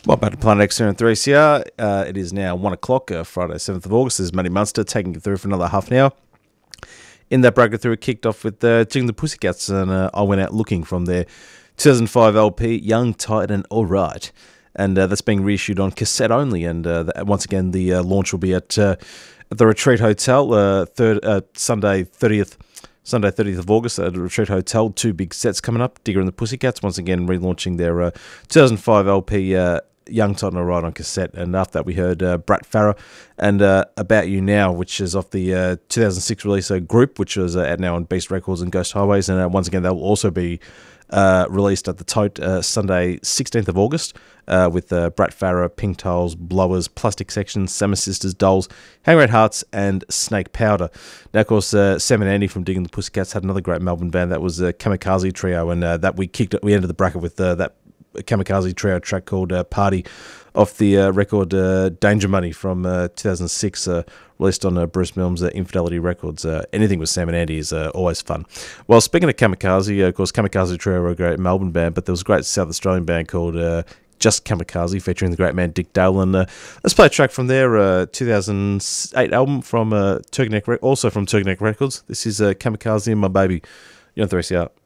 Well, back to Planet X here in 3CR. It is now 1 o'clock, Friday, 7th of August. This is Matty Munster taking you through for another half an hour. In that bracket through, it kicked off with Jing the Pussycats, and I went out looking from their 2005 LP, Young, Tight and Alright. And that's being reissued on cassette only. And once again, the launch will be at the Retreat Hotel, Sunday 30th of August at the Retreat Hotel. Two big sets coming up. Digger and the Pussycats, once again relaunching their 2005 LP, Young, Tight and Alright on cassette. And after that we heard Brat Farah and About You Now, which is off the 2006 release Group, which was out now on Beast Records and Ghost Highways. And once again, that will also be released at the Tote Sunday 16th of August with Brat Farah, Pink Tiles, Blowers, Plastic Sections, Summer Sisters, Dolls, Hang Red Hearts and Snake Powder. Now, of course, Sam and Andy from Digging the Pussycats had another great Melbourne band. That was Kamikaze Trio, and that we ended the bracket with that Kamikaze Trio track called Party off the record Danger Money from 2006, released on Bruce Milne's Infidelity Records. Anything with Sam and Andy is always fun. Well, speaking of Kamikaze, of course, Kamikaze Trio were a great Melbourne band, but there was a great South Australian band called Just Kamikaze, featuring the great man Dick Dale. And let's play a track from their 2008 album from Turkey Neck, also from Turkey Neck Records. This is Kamikaze and My Baby. You're on 3CR.